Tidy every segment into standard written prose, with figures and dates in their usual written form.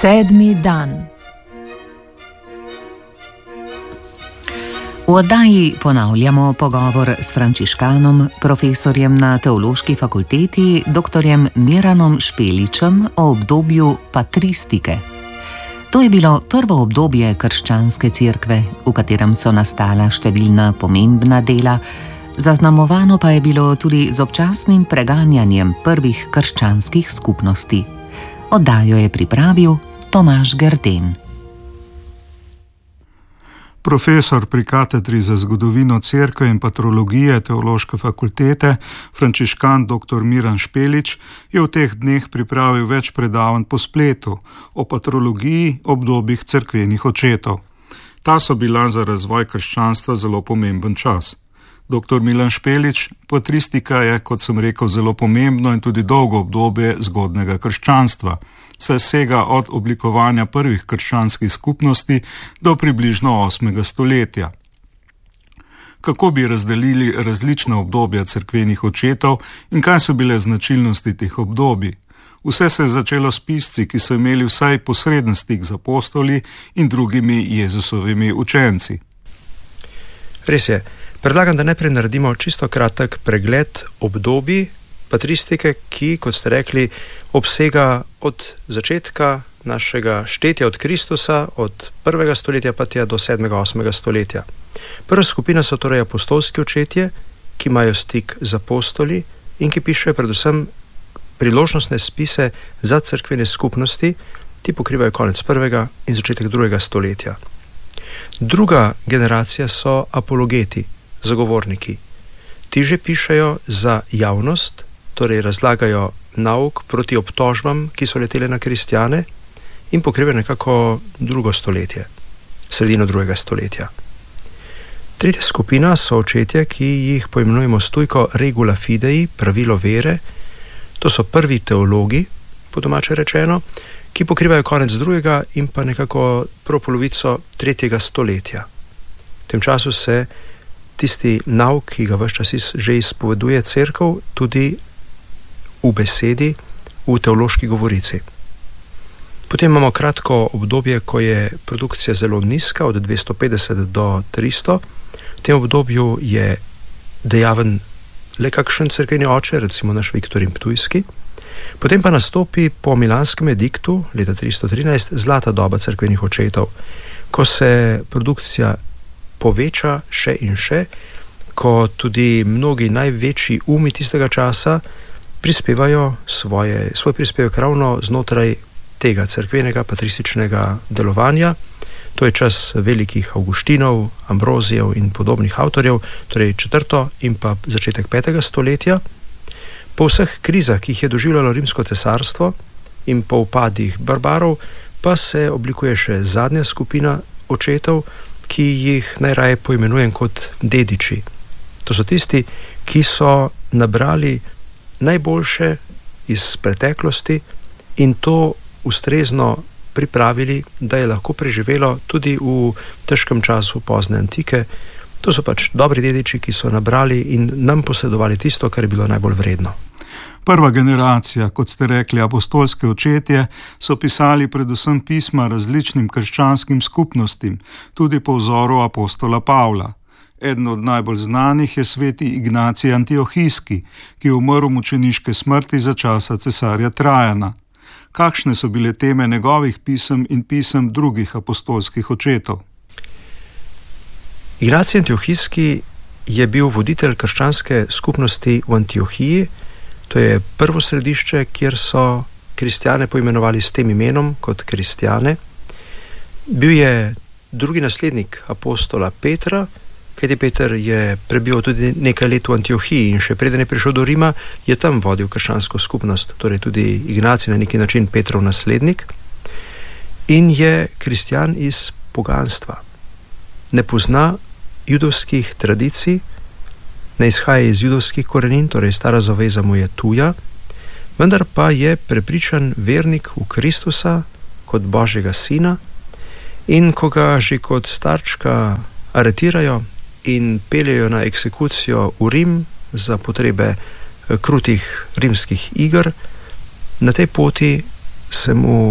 Sedmi dan. V oddaji ponavljamo pogovor s frančiškanom, profesorjem na Teološki fakulteti, dr. Miranom Špeličem o obdobju patristike. To je bilo prvo obdobje krščanske cerkve, v katerem so nastala številna pomembna dela, zaznamovano pa je bilo tudi z občasnim preganjanjem prvih krščanskih skupnosti. Oddajo je pripravil Tomaž Grden. Profesor pri katedri za zgodovino cerkve in patrologije Teološke fakultete, frančiškan dr. Miran Špelič, je v teh dneh pripravil več predavanj po spletu o patrologiji obdobjih cerkvenih očetov. Ta so bila za razvoj krščanstva zelo pomemben čas. Dr. Miran Špelič, patristika je, kot sem rekel, zelo pomembno in tudi dolgo obdobje zgodnega krščanstva, saj sega od oblikovanja prvih krščanskih skupnosti do približno 8. stoletja. Kako bi razdelili različna obdobja cerkvenih očetov in kaj so bile značilnosti teh obdobij? Vse se je začelo s pisci, ki so imeli vsaj posreden stik z apostoli in drugimi Jezusovimi učenci. Res je. Predlagam, da najprej naredimo čisto kratek pregled obdobij patristike, ki, kot ste rekli, obsega od začetka našega štetja od Kristusa, od 1. stoletja pa tja do 7. 8. stoletja. Prva skupina so torej apostolski očetje, ki imajo stik z apostoli in ki pišejo predvsem priložnostne spise za cerkvene skupnosti, ti pokrivajo konec 1. in začetek 2. stoletja. Druga generacija so apologeti, zagovorniki. Ti že pišejo za javnost, torej razlagajo nauk proti obtožbam, ki so letele na kristjane in pokrivajo nekako 2. stoletje, sredino 2. stoletja. Tretja skupina so očetje, ki jih poimenujemo stojko regula fidei, pravilo vere. To so prvi teologi, po domače rečeno, ki pokrivajo konec 2. in pa nekako prvo polovico 3. stoletja. V tem času se tisti nauk, ki ga ves čas že izpoveduje cerkev, tudi v besedi, v teološki govorici. Potem imamo kratko obdobje, ko je produkcija zelo nizka, od 250 do 300. V tem obdobju je dejaven le kakšen cerkveni oče, recimo naš Viktorin Ptujski. Potem pa nastopi po milanskem ediktu leta 313 zlata doba cerkvenih očetov, ko se produkcija poveča še in še, ko tudi mnogi največji umi tistega časa prispevajo svoj prispevek ravno znotraj tega cerkvenega patrističnega delovanja. To je čas velikih Avguštinov, Ambrozijev in podobnih avtorjev, torej 4. in pa začetek 5. stoletja. Po vseh krizah, ki jih je doživljalo Rimsko cesarstvo in po upadih barbarov, pa se oblikuje še zadnja skupina očetov, ki jih najraje poimenujem kot dediči. To so tisti, ki so nabrali najboljše iz preteklosti in to ustrezno pripravili, da je lahko preživelo tudi v težkem času pozne antike. To so pač dobri dediči, ki so nabrali in nam posedovali tisto, kar je bilo najbolj vredno. Prva generacija, kot ste rekli, apostolske očetje, so pisali predvsem pisma različnim krščanskim skupnostim, tudi po vzoru apostola Pavla. Eden od najbolj znanih je sveti Ignacij Antiohijski, ki je umrl mučeniške smrti za časa cesarja Trajana. Kakšne so bile teme njegovih pisem in pisem drugih apostolskih očetov? Ignacij Antiohijski je bil voditelj krščanske skupnosti v Antiohiji. To je prvo središče, kjer so kristjane poimenovali s tem imenom kot kristjane. Bil je drugi naslednik apostola Petra, kajti Peter je prebival tudi nekaj let v Antiohiji in še preden je prišel do Rima, je tam vodil krščansko skupnost, torej tudi Ignacij na neki način Petrov naslednik, in je kristjan iz poganstva. Ne pozna judovskih tradicij, ne izhaja iz judovskih korenin, torej stara zaveza mu je tuja, vendar pa je prepričan vernik v Kristusa kot Božjega sina in ko ga že kot starčka aretirajo in peljejo na eksekucijo v Rim za potrebe krutih rimskih iger, na tej poti se mu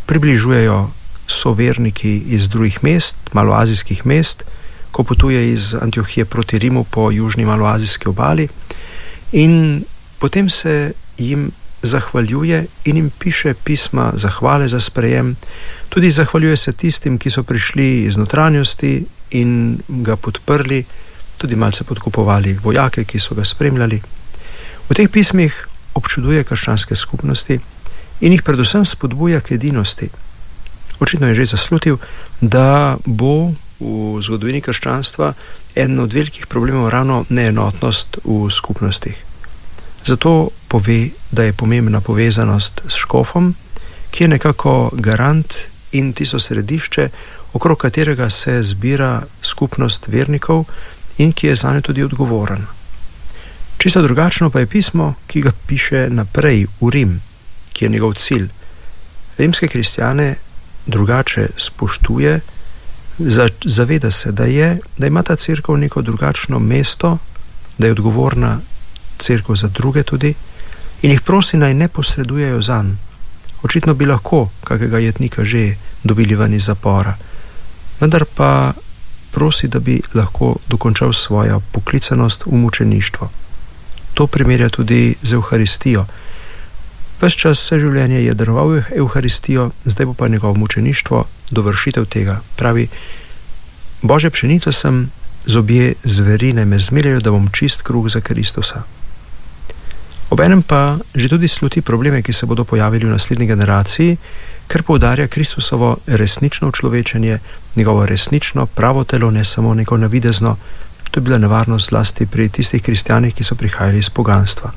približujejo soverniki iz drugih mest, maloazijskih mest, ko potuje iz Antiohije proti Rimu po južni maloazijski obali, in potem se jim zahvaljuje in jim piše pisma zahvale za sprejem. Tudi zahvaljuje se tistim, ki so prišli iz notranjosti in ga podprli, tudi malce podkupovali vojake, ki so ga spremljali. V teh pismih občuduje krščanske skupnosti in jih predvsem spodbuja k edinosti. Očitno je že zaslutil, da bo v zgodovini krščanstva eden od velikih problemov ravno neenotnost v skupnostih. Zato pove, da je pomembna povezanost s škofom, ki je nekako garant in tisto središče, okrog katerega se zbira skupnost vernikov in ki je zanje tudi odgovoren. Čisto drugačno pa je pismo, ki ga piše naprej v Rim, ki je njegov cilj. Rimske kristjane drugače spoštuje, zaveda se, da ima ta cerkev neko drugačno mesto, da je odgovorna cerkev za druge tudi, in jih prosi, naj ne posredujejo zanj. Očitno bi lahko kakega jetnika že dobili ven iz zapora, vendar pa prosi, da bi lahko dokončal svojo poklicanost v mučeništvo. To primerja tudi z Evharistijo. Ves čas vse življenje je daroval Evharistijo, zdaj bo pa njegovo mučeništvo dovršitev tega. Pravi: Božja pšenica sem, zobje zverine me zmeljajo, da bom čist kruh za Kristusa. Obenem pa že tudi sluti probleme, ki se bodo pojavili v naslednji generaciji, ker poudarja Kristusovo resnično učlovečenje, njegovo resnično pravo telo, ne samo neko navidezno. To je bila nevarnost zlasti pri tistih kristjanih, ki so prihajali iz poganstva.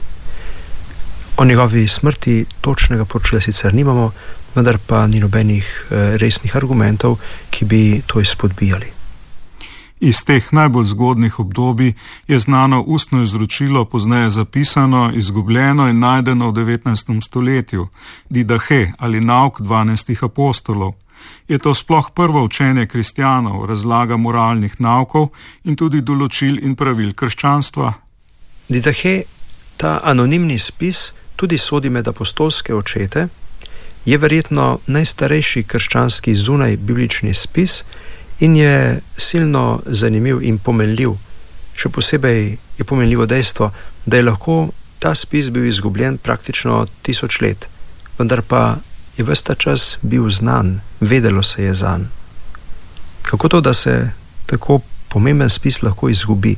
O njegovi smrti točnega poročila sicer nimamo, vendar pa ni nobenih resnih argumentov, ki bi to izpodbijali. Iz teh najbolj zgodnih obdobij je znano ustno izročilo, pozneje zapisano, izgubljeno in najdeno v 19. stoletju, Didahe ali nauk 12 apostolov. Je to sploh prvo učenje kristjanov, razlaga moralnih naukov in tudi določil in pravil krščanstva? Didahe, ta anonimni spis, tudi sodi med apostolske očete, je verjetno najstarejši krščanski zunaj biblični spis in je silno zanimiv in pomenljiv. Še posebej je pomenljivo dejstvo, da je lahko ta spis bil izgubljen praktično 1000 let, vendar pa je ves ta čas bil znan, vedelo se je zanj. Kako to, da se tako pomemben spis lahko izgubi?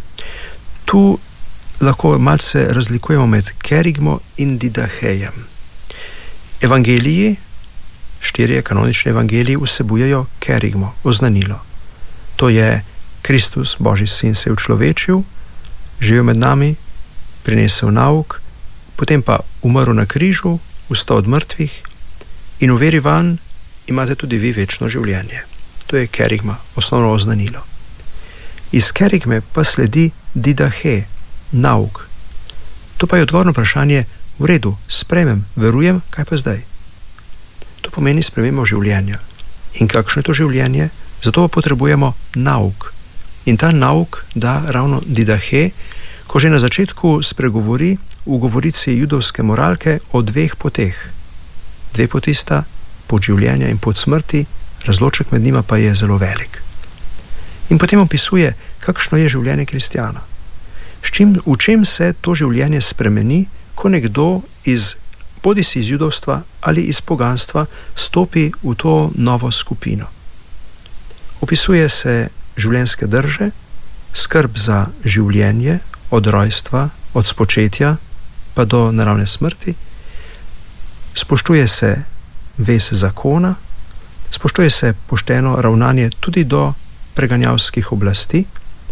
Tu lahko malce razlikujemo med kerigmo in didahejem. Evangeliji, 4 kanonične evangeliji, vsebujejo kerigmo, oznanilo. To je: Kristus, Božji sin, se je učlovečil, živel med nami, prinesel nauk, potem pa umrl na križu, vstal od mrtvih in v veri vanj imate tudi vi večno življenje. To je kerigma, osnovno oznanilo. Iz kerigme pa sledi didahe, nauk. To pa je odgovor na vprašanje: v redu, sprejmem, verujem, kaj pa zdaj? To pomeni spremembo življenja. In kakšno je to življenje? Zato pa potrebujemo nauk. In ta nauk da ravno didahe, ko že na začetku spregovori v govorici judovske moralke o 2 poteh. 2 poti sta, pot življenja in pot smrti, razloček med njima pa je zelo velik. In potem opisuje, kakšno je življenje kristjana. V čem se to življenje spremeni, ko nekdo bodisi iz judovstva ali iz poganstva stopi v to novo skupino. Opisuje se življenjske drže, skrb za življenje od rojstva, od spočetja pa do naravne smrti, spoštuje se vez zakona, spoštuje se pošteno ravnanje tudi do preganjavskih oblasti.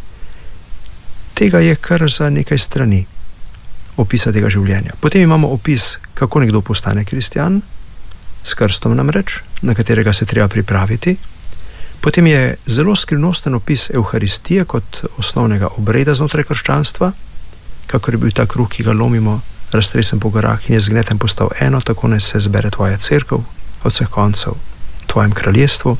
Tega je kar za nekaj strani opisa tega življenja. Potem imamo opis, kako nekdo postane kristjan, s krstom namreč, na katerega se treba pripraviti. Potem je zelo skrivnosten opis Evharistije kot osnovnega obreda znotraj krščanstva, kakor je bil ta kruh, ki ga lomimo, raztresen po gorah in je z gnetem postal eno, tako naj se zbere tvoja cerkev od vseh koncev v tvojem kraljestvu.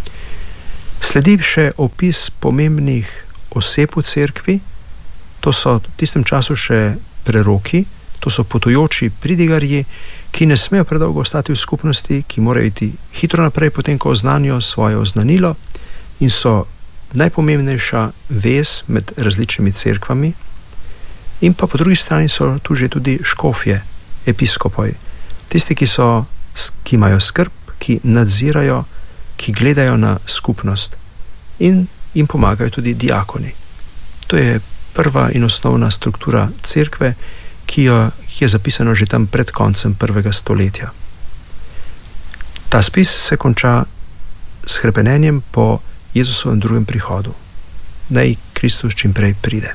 Sledi še opis pomembnih oseb v cerkvi. To so v tistem času še preroki, to so potujoči pridigarji, ki ne smejo predolgo ostati v skupnosti, ki morajo iti hitro naprej, potem ko oznanijo svoje oznanilo in so najpomembnejša vez med različnimi cerkvami. In pa po drugi strani so tu že tudi škofje, episkopoj, tisti, ki imajo skrb, ki nadzirajo, ki gledajo na skupnost in jim pomagajo tudi diakoni. To je prva in osnovna struktura cerkve, ki je zapisano že tam pred koncem 1. stoletja. Ta spis se konča s hrepenenjem po Jezusovem drugem prihodu. Naj Kristus čim prej pride.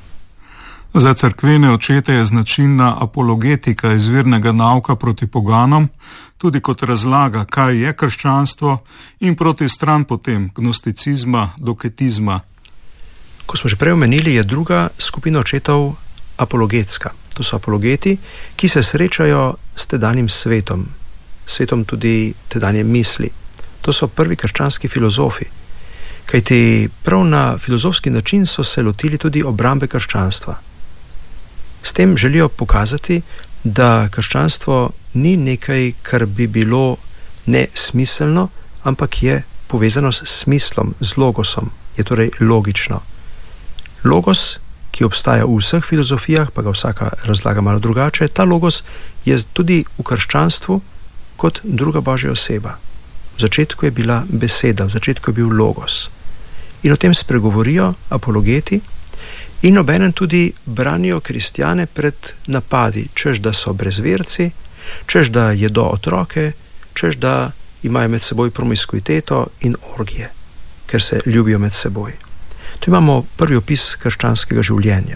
Za cerkvene očete je značilna apologetika izvirnega nauka proti poganom, tudi kot razlaga, kaj je krščanstvo, in proti stran potem gnosticizma, doketizma. Ko smo že prej omenili, je druga skupina očetov apologetska. To so apologeti, ki se srečajo s tedanjim svetom tudi tedanje misli. To so prvi krščanski filozofi, kajti prav na filozofski način so se lotili tudi obrambe krščanstva. S tem želijo pokazati, da krščanstvo ni nekaj, kar bi bilo nesmiselno, ampak je povezano s smislom, z logosom, je torej logično. Logos, ki obstaja v vseh filozofijah, pa ga vsaka razlaga malo drugače, ta logos je tudi v krščanstvu kot druga božja oseba. V začetku je bila beseda, v začetku je bil logos. In o tem spregovorijo apologeti in obenem tudi branijo kristjane pred napadi, češ da so brezverci, češ da jedo otroke, češ da imajo med seboj promiskuiteto in orgije, ker se ljubijo med seboj. Tu imamo prvi opis krščanskega življenja.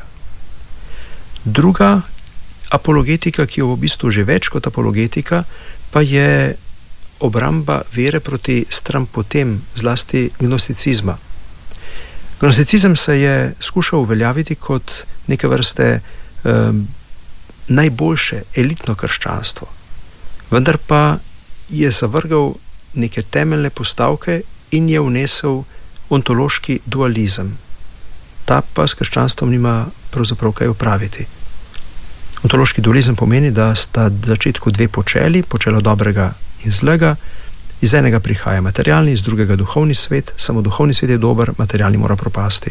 Druga apologetika, ki je v bistvu že več kot apologetika, pa je obramba vere proti stranpotem, zlasti gnosticizma. Gnosticizem se je skušal uveljaviti kot neke vrste najboljše, elitno krščanstvo. Vendar pa je zavrgal neke temeljne postavke in je vnesel ontološki dualizem. Ta pa s krščanstvom nima pravzaprav kaj opraviti. Ontološki dualizem pomeni, da sta v začetku dve počeli, počelo dobrega in zlega. Iz enega prihaja materialni, iz drugega duhovni svet, samo duhovni svet je dober, materialni mora propasti.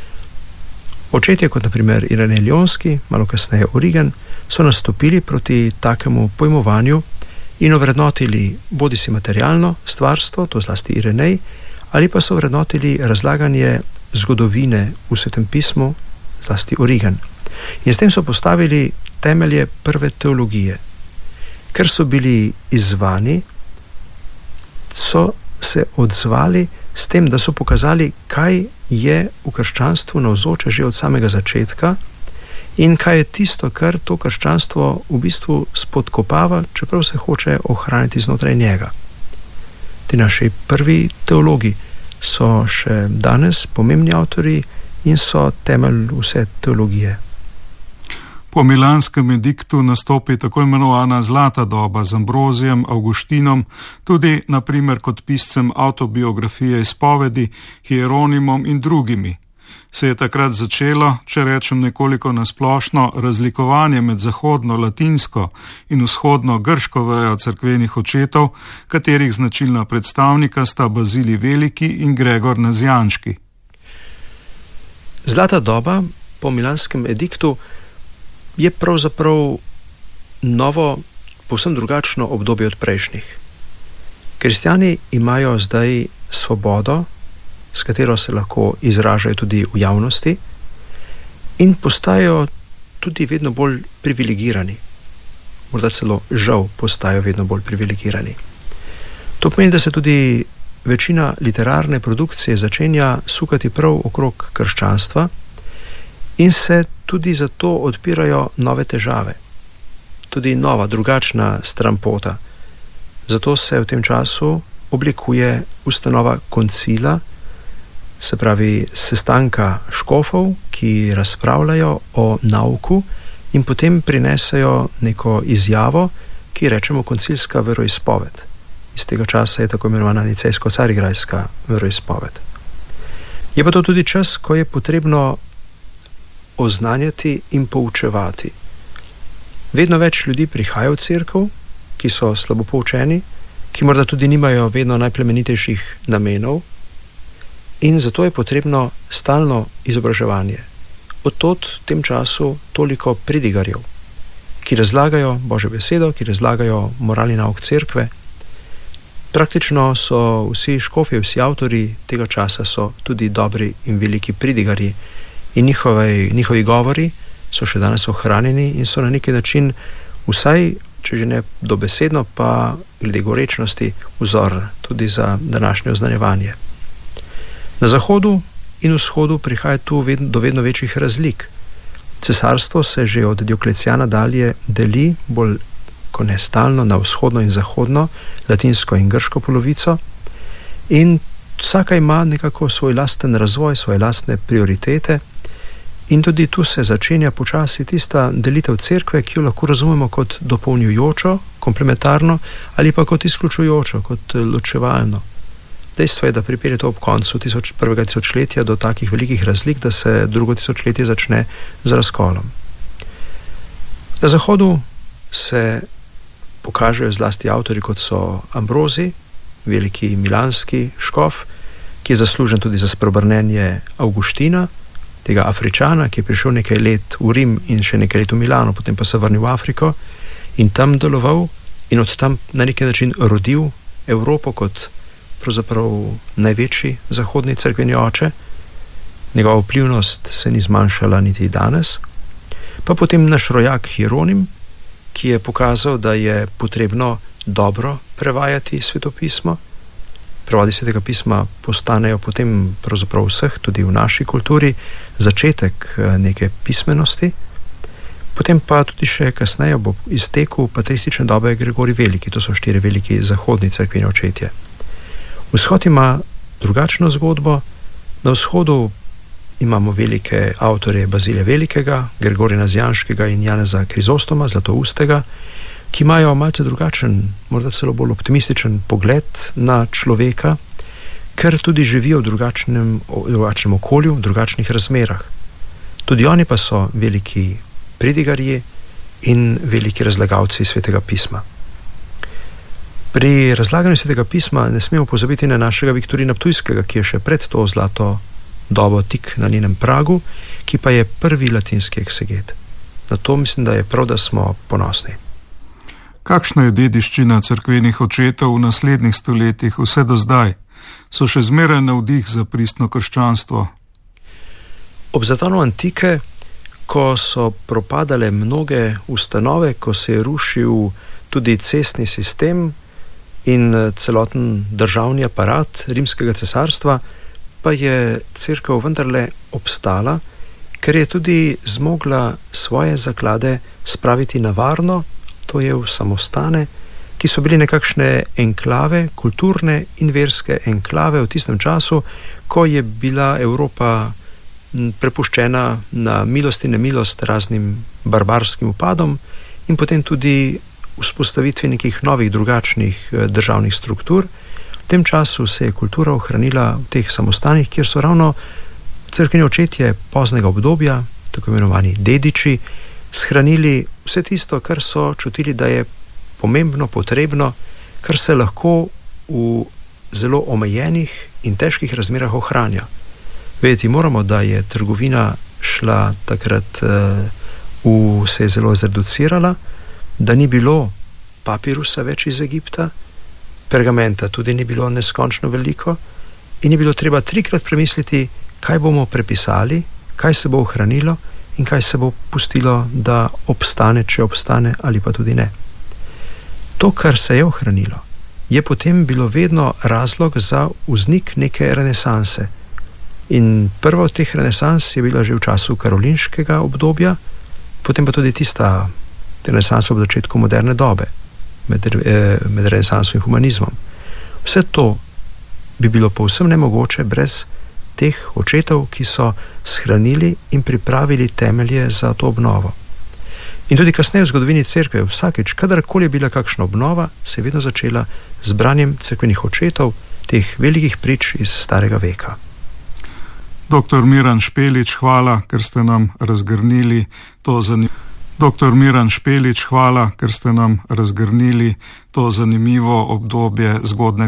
Očetje, kot na primer Irenej Lionski, malo kasneje Origen, so nastopili proti takemu pojmovanju in ovrednotili bodisi materialno stvarstvo, to zlasti Irenej, ali pa so ovrednotili razlaganje zgodovine v Svetem pismu, zlasti Origen. In s tem so postavili temelje prve teologije. Ker so bili izzvani, so se odzvali s tem, da so pokazali, kaj je v krščanstvu navzoče že od samega začetka in kaj je tisto, kar to krščanstvo v bistvu spodkopava, čeprav se hoče ohraniti znotraj njega. Ti naši prvi teologi so še danes pomembni avtorji in so temelj vse teologije. Po milanskem ediktu nastopi tako imenovana zlata doba z Ambrozijem, Avguštinom, tudi naprimer kot piscem avtobiografije izpovedi, Hieronimom in drugimi. Se je takrat začelo, če rečem nekoliko nasplošno, razlikovanje med zahodno latinsko in vzhodno grško vejo cerkvenih očetov, katerih značilna predstavnika sta Bazilij Veliki in Gregor Nazianški. Zlata doba po milanskem ediktu je pravzaprav novo, povsem drugačno obdobje od prejšnjih. Kristjani imajo zdaj svobodo, s katero se lahko izražajo tudi v javnosti in postajajo tudi vedno bolj privilegirani. Morda celo žal postajajo vedno bolj privilegirani. To pomeni, da se tudi večina literarne produkcije začenja sukati prav okrog krščanstva in se tudi zato odpirajo nove težave, tudi nova, drugačna stranpota. Zato se v tem času oblikuje ustanova koncila, se pravi sestanka škofov, ki razpravljajo o nauku in potem prinesejo neko izjavo, ki rečemo koncilska veroizpoved. Iz tega časa je tako imenovana nicejsko-carigrajska veroizpoved. Je pa to tudi čas, ko je potrebno oznanjati in poučevati. Vedno več ljudi prihaja v cerkev, ki so slabo poučeni, ki morda tudi nimajo vedno najplemenitejših namenov, in zato je potrebno stalno izobraževanje. Odtod v tem času toliko pridigarjev, ki razlagajo Božjo besedo, ki razlagajo moralni nauk cerkve. Praktično so vsi škofje, vsi avtori tega časa so tudi dobri in veliki pridigarji in njihovi govori so še danes ohranjeni in so na neki način vsaj, če že ne dobesedno, pa glede gorečnosti vzor tudi za današnje oznanjevanje. Na zahodu in vzhodu prihaja tu do vedno večjih razlik. Cesarstvo se že od Diokleciana dalje deli bolj ko ne stalno na vzhodno in zahodno, latinsko in grško polovico, in vsaka ima nekako svoj lasten razvoj, svoje lastne prioritete, in tudi tu se začenja počasi tista delitev cerkve, ki jo lahko razumemo kot dopolnjujočo, komplementarno ali pa kot izključujočo, kot ločevalno. Dejstvo je, da pripelje to ob koncu prvega tisočletja do takih velikih razlik, da se drugo tisočletje začne z razkolom. Na zahodu se pokažejo zlasti avtori, kot so Ambrozi, veliki milanski škof, ki je zaslužen tudi za spreobrnenje Avguština, tega Afričana, ki je prišel nekaj let v Rim in še nekaj let v Milano, potem pa se vrnil v Afriko in tam deloval in od tam na neki način rodil Evropo kot pravzaprav največji zahodni cerkveni oče. Njegova vplivnost se ni zmanjšala niti danes. Pa potem naš rojak Hieronim, ki je pokazal, da je potrebno dobro prevajati svetopismo. Prevodi Svetega pisma postanejo potem pravzaprav vseh, tudi v naši kulturi, začetek neke pismenosti. Potem pa tudi še kasneje bo izteku patristične dobe Gregorij Veliki, to so 4 veliki zahodni cerkveni očetje. Vzhod ima drugačno zgodbo. Na vzhodu imamo velike avtorje Bazilija Velikega, Gregorija Nazianškega in Janeza Krizostoma, Zlatoustega, ki imajo malce drugačen, morda celo bolj optimističen pogled na človeka, ker tudi živijo v drugačnem okolju, v drugačnih razmerah. Tudi oni pa so veliki pridigarji in veliki razlagalci Svetega pisma. Pri razlaganju Svetega pisma ne smemo pozabiti na našega Viktorina Ptujskega, ki je še pred to zlato dobo tik na njenem pragu, ki pa je prvi latinski ekseget. Na to mislim, da je prav, da smo ponosni. Kakšna je dediščina cerkvenih očetov v naslednjih stoletjih vse do zdaj? So še zmeraj navdih za pristno krščanstvo? Ob zatonu antike, ko so propadale mnoge ustanove, ko se je rušil tudi cestni sistem in celoten državni aparat Rimskega cesarstva, pa je cerkev vendarle obstala, ker je tudi zmogla svoje zaklade spraviti na varno, to je v samostane, ki so bili nekakšne enklave, kulturne in verske enklave v tistem času, ko je bila Evropa prepuščena na milost in nemilost raznim barbarskim upadom in potem tudi vzpostavitvi nekih novih, drugačnih državnih struktur. V tem času se je kultura ohranila v teh samostanih, kjer so ravno cerkveni očetje poznega obdobja, tako imenovani dediči, shranili vse tisto, kar so čutili, da je pomembno, potrebno, kar se lahko v zelo omejenih in težkih razmerah ohranja. Vedeti moramo, da je trgovina šla takrat se je zelo zreducirala, da ni bilo papirusa več iz Egipta, pergamenta tudi ni bilo neskončno veliko in je bilo treba 3-krat premisliti, kaj bomo prepisali, kaj se bo ohranilo in kaj se bo pustilo, da obstane, če obstane ali pa tudi ne. To, kar se je ohranilo, je potem bilo vedno razlog za vznik neke renesanse. In prva od teh renesans je bila že v času karolinškega obdobja, potem pa tudi tista renesansa ob začetku moderne dobe, med renesansom in humanizmom. Vse to bi bilo povsem nemogoče brez teh očetov, ki so shranili in pripravili temelje za to obnovo. In tudi kasneje v zgodovini cerkve, vsakeč, kadarkoli je bila kakšna obnova, se je vedno začela z branjem cerkvenih očetov, teh velikih prič iz starega veka. Dr. Miran Špelič, hvala, ker ste nam razgrnili to zanimivo. Dr. Miran Špelič, hvala, ker ste nam razgrnili to zanimivo obdobje zgodnega